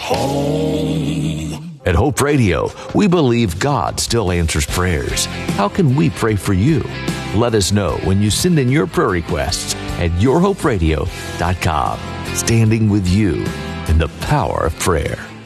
home. At Hope Radio, we believe God still answers prayers. How can we pray for you? Let us know when you send in your prayer requests at yourhoperadio.com. Standing with you in the power of prayer.